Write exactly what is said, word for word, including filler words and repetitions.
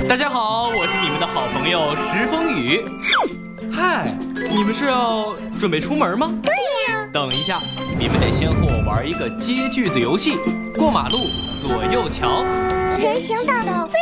大家好，我是你们的好朋友石风雨。嗨，你们是要准备出门吗？ 对呀。 等一下，你们得先和我玩一个接句子游戏。过马路，左右瞧。 人行道的